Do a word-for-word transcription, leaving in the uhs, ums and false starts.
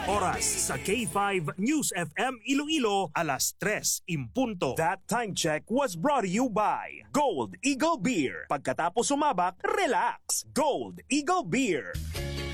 Oras sa K five News F M Iloilo, alas tres impunto. That time check was brought to you by Gold Eagle Beer. Pagkatapos sumabak, relax. Gold Eagle Beer.